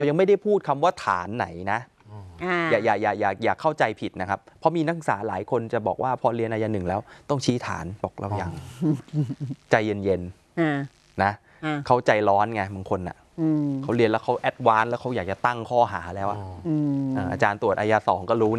ยังไม่ได้พูดคำว่าฐานไหนนะอย่าเข้าใจผิดนะครับเพราะมีนักศึกษาหลายคนจะบอกว่าพอเรียนอาญา1แล้วต้องชี้ฐานบอกเราอย่างใจเย็นๆนะเขาใจร้อนไงบางคนอ่ะเขาเรียนแล้วเขาแอดวานซ์แล้วเขาอยากจะตั้งข้อหาแล้วอาจารย์ตรวจอาญา2ก็รู้